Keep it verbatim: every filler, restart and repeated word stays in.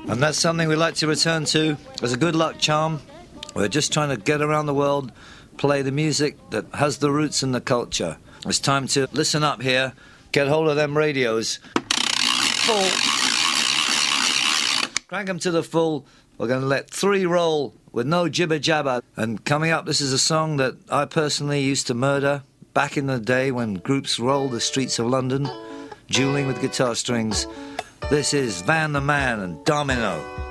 And that's something we like to return to as a good luck charm. We're just trying to get around the world, play the music that has the roots and the culture. It's time to listen up here, get hold of them radios. Full. Crank them to the full. We're going to let three roll with no jibber jabber. And coming up, this is a song that I personally used to murder back in the day when groups rolled the streets of London, dueling with guitar strings. This is Van the Man and Domino.